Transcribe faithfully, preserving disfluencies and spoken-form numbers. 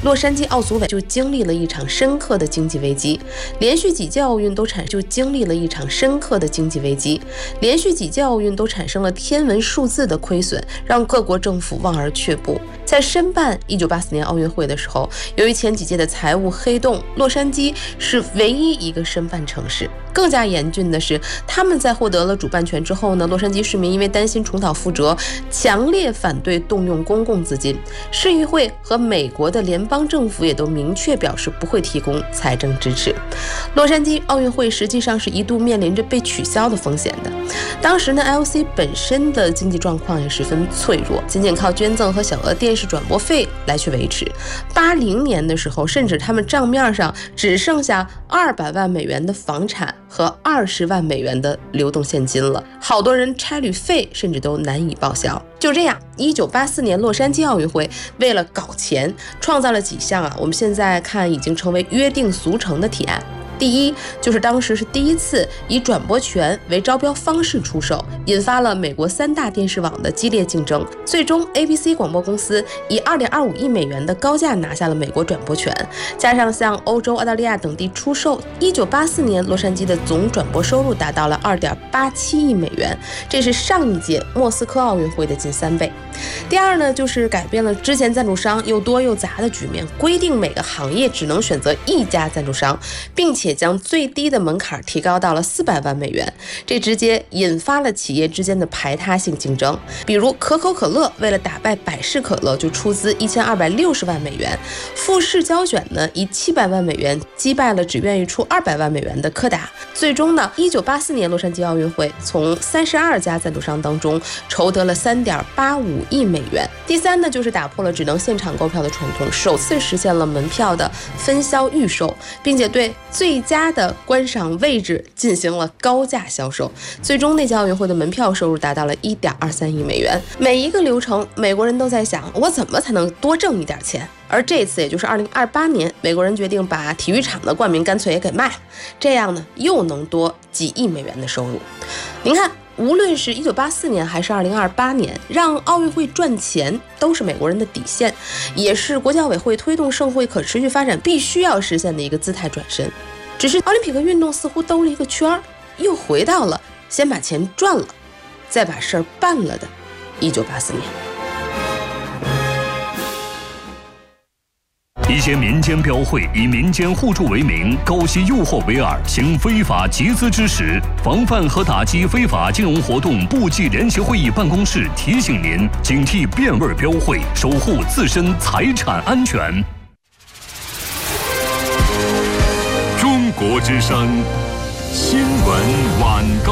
洛杉矶奥组委就经历了一场深刻的经济危机，连续几届奥运都产就经历了一场深刻的经济危机，连续几届奥运都产生了天文数字的亏损，让各国政府望而却步。在申办一九八四年奥运会的时候，由于前几届的财务黑洞，洛杉矶是唯一一个申办城市。更加严峻的是，他们在获得了主办权之后呢，洛杉矶市民因为担心重蹈覆辙，强烈反对动用公共资金。市议会和美国的联邦政府也都明确表示不会提供财政支持。洛杉矶奥运会实际上是一度面临着被取消的风险的。当时呢 ，L C 本身的经济状况也十分脆弱，仅仅靠捐赠和小额电视转播费来去维持。八零年的时候，甚至他们账面上只剩下二百万美元的房产和二十万美元的流动现金了，好多人差旅费甚至都难以报销。就这样，一九八四年洛杉矶奥运会为了搞钱，创造了几项啊，我们现在看已经成为约定俗成的提案。第一，就是当时是第一次以转播权为招标方式出售，引发了美国三大电视网的激烈竞争。最终 A B C 广播公司以 二点二五亿美元的高价拿下了美国转播权，加上向欧洲、澳大利亚等地出售，一九八四年洛杉矶的总转播收入达到了 二点八七亿美元，这是上一届莫斯科奥运会的近三倍。第二呢，就是改变了之前赞助商又多又杂的局面，规定每个行业只能选择一家赞助商，并且将最低的门槛提高到了四百万美元，这直接引发了企业之间的排他性竞争。比如可口可乐为了打败百事可乐，就出资一千二百六十万美元；富士胶卷呢，以七百万美元击败了只愿意出二百万美元的柯达。最终呢，一九八四年洛杉矶奥运会从三十二家赞助商当中筹得了三点八五亿美元。第三呢，就是打破了只能现场购票的传统，首次实现了门票的分销预售，并且对最佳的观赏位置进行了高价销售。最终那届奥运会的门票收入达到了 一点二三亿美元。每一个流程，美国人都在想，我怎么才能多挣一点钱？而这次也就是二零二八年，美国人决定把体育场的冠名干脆也给卖了，这样呢又能多几亿美元的收入。您看，无论是一九八四年还是二零二八年，让奥运会赚钱都是美国人的底线，也是国际奥委会推动盛会可持续发展必须要实现的一个姿态转身。只是奥林匹克运动似乎兜了一个圈，又回到了先把钱赚了，再把事儿办了的一九八四年。 一些民间标会以民间互助为名，高息诱惑为饵，行非法集资之实。防范和打击非法金融活动部际联席会议办公室提醒您：警惕变味标会，守护自身财产安全。中国之声新闻晚高。